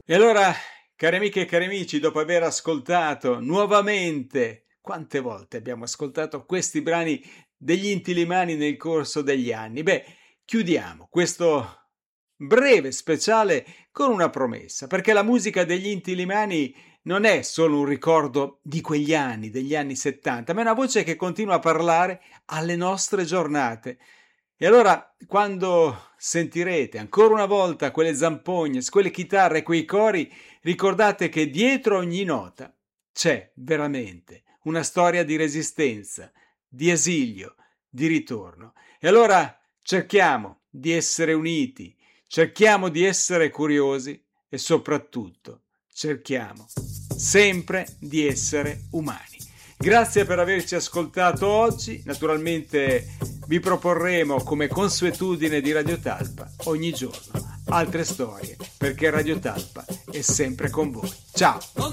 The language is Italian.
E allora, cari amiche e cari amici, dopo aver ascoltato nuovamente, quante volte abbiamo ascoltato questi brani degli Inti-Illimani nel corso degli anni? Chiudiamo questo breve speciale con una promessa, perché la musica degli Inti-Illimani non è solo un ricordo di quegli anni, degli anni 70, ma è una voce che continua a parlare alle nostre giornate. E allora, quando sentirete ancora una volta quelle zampogne, quelle chitarre, quei cori, ricordate che dietro ogni nota c'è veramente una storia di resistenza, di esilio, di ritorno. E allora cerchiamo di essere uniti, cerchiamo di essere curiosi e soprattutto cerchiamo sempre di essere umani. Grazie per averci ascoltato oggi. Naturalmente vi proporremo, come consuetudine di Radio Talpa, ogni giorno altre storie, perché Radio Talpa è sempre con voi. Ciao!